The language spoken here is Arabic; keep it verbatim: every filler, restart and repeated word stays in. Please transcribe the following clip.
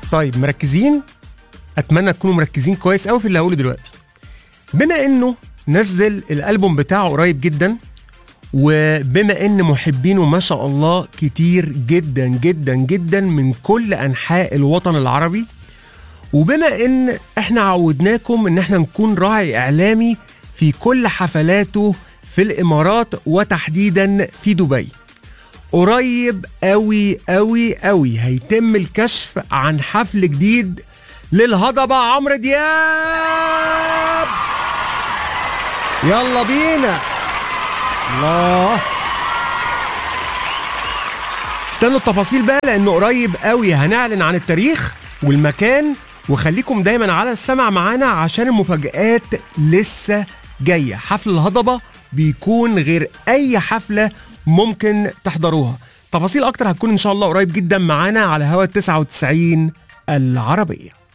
طيب مركزين؟ اتمنى تكونوا مركزين كويس قوي في اللي هقوله دلوقتي. بما انه نزل الالبوم بتاعه قريب جدا، وبما ان محبينه ما شاء الله كتير جدا جدا جدا من كل انحاء الوطن العربي، وبما ان احنا عودناكم ان احنا نكون راعي اعلامي في كل حفلاته في الامارات وتحديدا في دبي، قريب قوي قوي قوي هيتم الكشف عن حفل جديد للهضبة عمرو دياب. يلا بينا. الله، استنوا التفاصيل بقى لانه قريب قوي هنعلن عن التاريخ والمكان، وخليكم دايما على السمع معانا عشان المفاجآت لسه جاية. حفل الهضبة بيكون غير اي حفلة ممكن تحضروها. تفاصيل اكتر هتكون ان شاء الله قريب جدا معانا على هوا تسعة وتسعين العربية.